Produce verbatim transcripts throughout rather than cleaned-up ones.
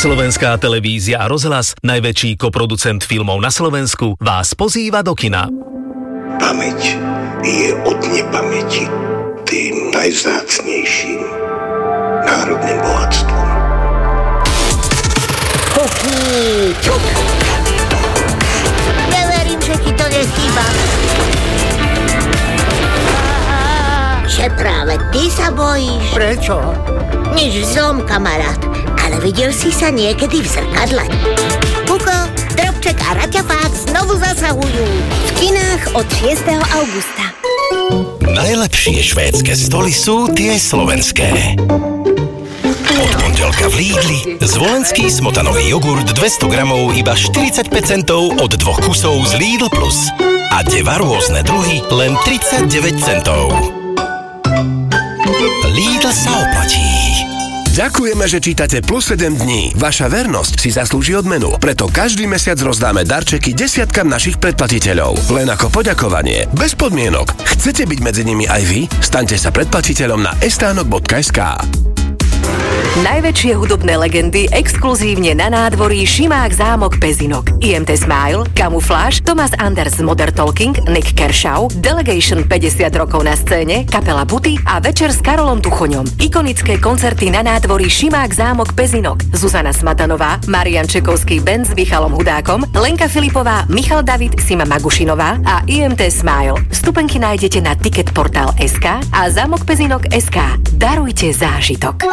Slovenská televízia a rozhlas, najväčší koproducent filmov na Slovensku, vás pozýva do kina. Pamäť je od nepamäti tým najvzácnejším národným bohatstvom. Neverím, že ti to nechýba. Že práve ty sa bojíš. Prečo? Nič v zlom, kamarát. Ale videl si sa niekedy v zrkadle? Kuko, Drobček a Raťafák znovu zasahujú. V kinách od šiesteho augusta. Najlepšie švédske stoly sú tie slovenské. Od pondelka v Lidli zvolenský smotanový jogurt dvesto gramov iba štyridsaťpäť centov od dvoch kusov z Lidl Plus. A deva rôzne druhy len tridsaťdeväť centov. Lidl sa oplatí. Ďakujeme, že čítate Plus sedem dní. Vaša vernosť si zaslúži odmenu. Preto každý mesiac rozdáme darčeky desiatkam našich predplatiteľov. Len ako poďakovanie. Bez podmienok. Chcete byť medzi nimi aj vy? Staňte sa predplatiteľom na estánok bodka es ká. Najväčšie hudobné legendy exkluzívne na nádvorí Šimák zámok Pezinok. í em té Smile, Camouflage, Thomas Anders Modern Talking, Nick Kershaw, Delegation päťdesiat rokov na scéne, kapela Buty a večer s Karolom Tuchoňom. Ikonické koncerty na nádvorí Šimák zámok Pezinok. Zuzana Smatanová, Marian Čekovský band s Michalom Hudákom, Lenka Filipová, Michal David, Sima Magušinová a í em té Smile. Vstupenky nájdete na Ticketportal bodka es ká a zámok Pezinok bodka es ká. Darujte zážitok.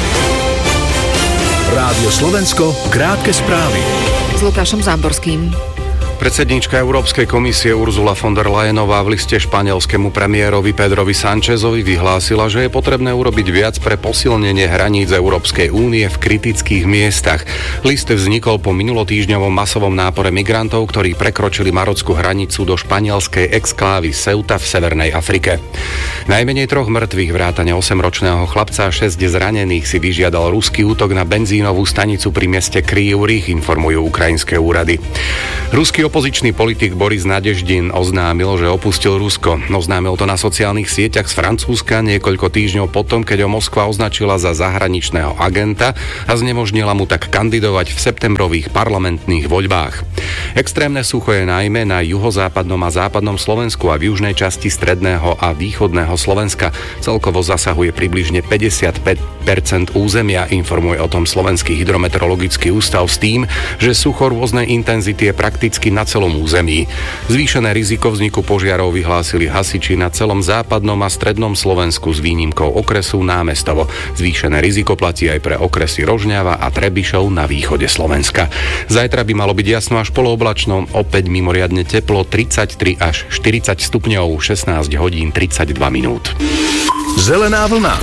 Rádio Slovensko, krátke správy. S Lukášom Zámborským. Predsedníčka Európskej komisie Ursula von der Leyenová v liste španielskému premiérovi Pedrovi Sanchezovi vyhlásila, že je potrebné urobiť viac pre posilnenie hraníc Európskej únie v kritických miestach. List vznikol po minulotýždňovom masovom nápore migrantov, ktorí prekročili marockú hranicu do španielskej exklávy Ceuta v severnej Afrike. Najmenej troch mŕtvych vrátane osemročného chlapca a šesť zranených si vyžiadal ruský útok na benzínovú stanicu pri meste Kryjov Rih, informujú ukrajinské úrady. Ruský opozičný politik Boris Nadeždin oznámil, že opustil Rusko. Oznámil to na sociálnych sieťach z Francúzska niekoľko týždňov potom, keď ho Moskva označila za zahraničného agenta a znemožnila mu tak kandidovať v septembrových parlamentných voľbách. Extrémne sucho je najmä na juhozápadnom a západnom Slovensku a v južnej časti stredného a východného Slovenska. Celkovo zasahuje približne päťdesiatpäť percent územia, informuje o tom Slovenský hydrometeorologický ústav s tým, že sucho rôznej intenzity je prakticky na celom území. Zvýšené riziko vzniku požiarov vyhlásili hasiči na celom západnom a strednom Slovensku s výnimkou okresu Námestovo. Zvýšené riziko platí aj pre okresy Rožňava a Trebišov na východe Slovenska. Zajtra by malo byť jasno až polooblačno, opäť mimoriadne teplo, tridsaťtri až štyridsať stupňov, šestnásť hodín tridsaťdva minút. Zelená vlna.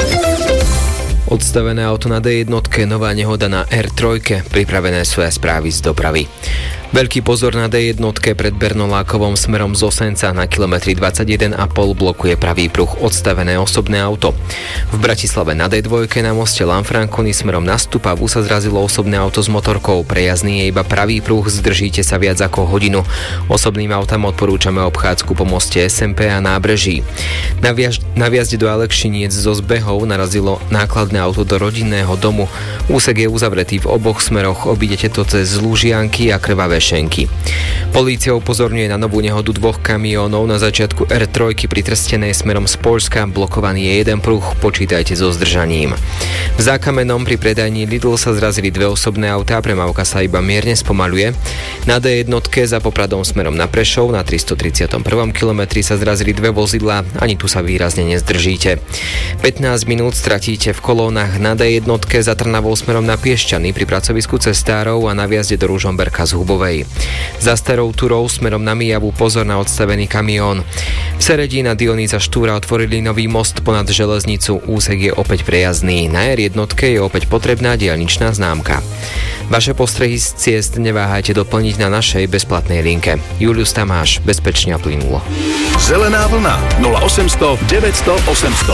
Odstavené auto na dé jednotke, nová nehoda na er tri, pripravené svoje správy z dopravy. Veľký pozor na dé jednotke pred Bernolákovom smerom z Osenca na kilometri dvadsaťjeden a pol blokuje pravý pruh odstavené osobné auto. V Bratislave na dé dva na moste Lanfranconi smerom na Stupavu sa zrazilo osobné auto s motorkou. Prejazdný je iba pravý pruh, zdržíte sa viac ako hodinu. Osobným autám odporúčame obchádzku po moste es em pé a Nábreží. Na, viaž- na viazde do Alekšiniec zo zbehov narazilo nákladné auto do rodinného domu. Úsek je uzavretý v oboch smeroch, obídete to cez Lužianky a Krvavé Šenky. Polícia upozorňuje na novú nehodu dvoch kamiónov na začiatku er tri pri Trstenej smerom z Poľska. Blokovaný je jeden pruh, počítajte so zdržaním. V Zákamenom pri predajni Lidl sa zrazili dve osobné autá, premávka sa iba mierne spomaľuje. Na dé jednotke za Popradom smerom na Prešov na tristotridsiatom prvom kilometri sa zrazili dve vozidlá, ani tu sa výrazne nezdržíte. pätnásť minút stratíte v kolónach na dé jednotke za Trnavou smerom na Piešťany pri pracovisku Cestárov a na viazde do Ružomberka z Hubovej. Za starou turou smerom na Mijavu pozor na odstavený kamión. V Seredi na Dionýza Štúra otvorili nový most ponad železnicu, úsek je opäť prejazdný. Na er jednotke je opäť potrebná diaľničná známka. Vaše postrehy z ciest neváhajte doplniť na našej bezplatnej linke. Julius Tamáš, bezpečne a plynulo. Zelená vlna nula osemsto deväťsto osemsto.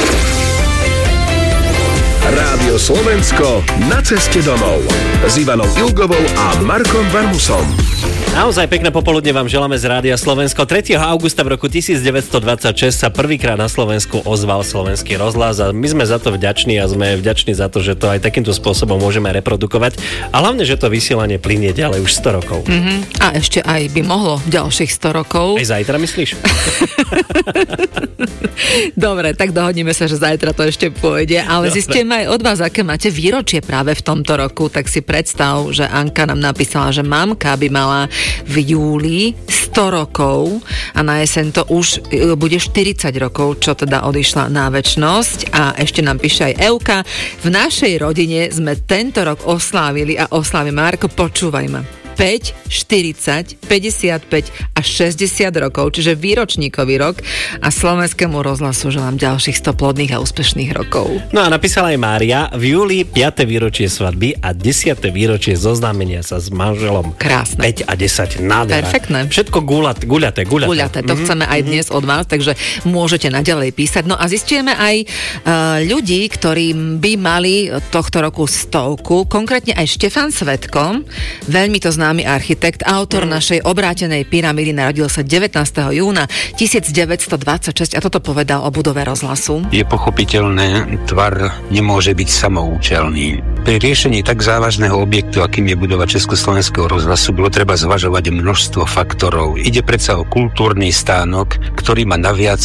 Rádio Slovensko na ceste domov s Ivanou Ilgovou a Markom Varmusom. Naozaj pekné popoludne vám želáme z Rádia Slovensko. tretieho augusta v roku devätnásťstodvadsaťšesť sa prvýkrát na Slovensku ozval Slovenský rozhlas a my sme za to vďační a sme vďační za to, že to aj takýmto spôsobom môžeme reprodukovať a hlavne, že to vysielanie plynie ďalej už sto rokov. Mm-hmm. A ešte aj by mohlo ďalších sto rokov. Aj zajtra myslíš? Dobre, tak dohodneme sa, že zajtra to ešte pôjde, ale zistíme aj od vás, aké máte výročie práve v tomto roku, tak si predstav, že Anka nám napísala, že mamka by mala v júli sto rokov a na jeseň to už bude štyridsať rokov, čo teda odišla na večnosť. A ešte nám píše aj Euka, v našej rodine sme tento rok oslávili a oslávime. Marko, počúvaj ma. päť, štyridsať, päťdesiatpäť a šesťdesiat rokov, čiže výročníkový rok a Slovenskému rozhlasu želám ďalších sto plodných a úspešných rokov. No a napísala aj Mária, v júli piate výročie svadby a desiate výročie zoznámenia sa s manželom. Krásne. päť a desať, nádhera. Perfektné. Všetko guľaté, guľaté, guľaté. Guľaté, to mm-hmm. chceme aj dnes od vás, takže môžete naďalej písať. No a zistujeme aj uh, ľudí, ktorí by mali tohto roku stovku, konkrétne aj Štefan Svetko, veľmi to známy architekt, autor mm. našej obrátenej pyramídy, narodil sa devätnásteho júna devätnásťstodvadsaťšesť a toto povedal o budove rozhlasu. Je pochopiteľné, tvar nemôže byť samoučelný. Pri riešení tak závažného objektu, akým je budova Československého rozhlasu, bolo treba zvažovať množstvo faktorov. Ide predsa o kultúrny stánok, ktorý má naviac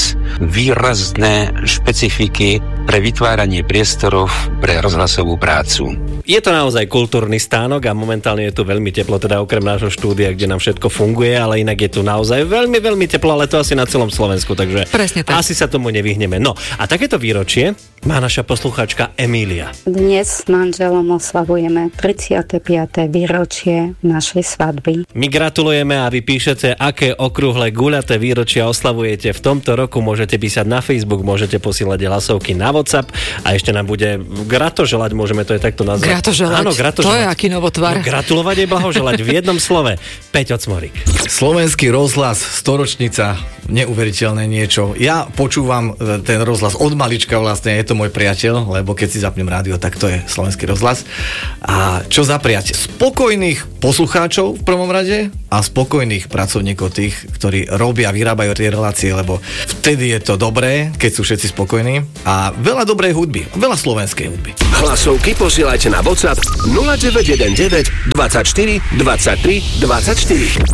výrazné špecifiky pre vytváranie priestorov pre rozhlasovú prácu. Je to naozaj kultúrny stánok a momentálne je tu veľmi teplo, teda okrem nášho štúdia, kde nám všetko funguje, ale inak je tu naozaj veľmi, veľmi teplo, ale to asi na celom Slovensku, takže presne tak. Asi sa tomu nevyhneme. No a takéto výročie má naša poslucháčka Emília. Dnes s manželom oslavujeme tridsiate piate výročie našej svadby. My gratulujeme a vy píšete, aké okrúhle guľaté výročia oslavujete. V tomto roku môžete písať na Facebook, môžete posielať hlasovky na WhatsApp a ešte nám bude gratoželať, môžeme to aj takto nazvať. Gratoželať, áno, gratoželať. To je aký novotvar. No, gratulovať je blahoželať v jednom slove. Peťo Cmorík. Slovenský rozhlas, storočnica, neuveriteľné niečo. Ja počúvam ten rozhlas od malička vlastne, je to môj priateľ, lebo keď si zapnem rádio, tak to je Slovenský rozhlas. A čo zapriať? Spokojných poslucháčov v prvom rade a spokojných pracovníkov tých, ktorí robia, vyrábajú tie relácie, lebo vtedy je to dobré, keď sú všetci spokojní a veľa dobrej hudby, veľa slovenskej hudby. Hlasovky posielajte na WhatsApp nula deväť jeden deväť dvadsaťštyri dvadsaťtri dvadsaťštyri.